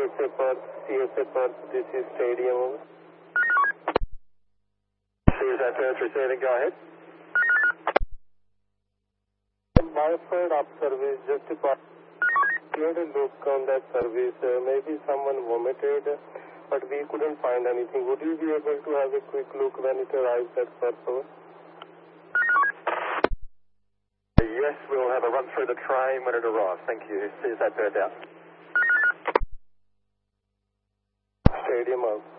CSA Perth, this is Stadium. CSA Perth receiving, go ahead. Modified up service, just to cleared a look on that service. Maybe someone vomited, but we couldn't find anything. Would you be able to have a quick look when it arrives at Perth? Yes, we'll have a run through the train when it arrives. Thank you. CSA Perth out. Stadium out.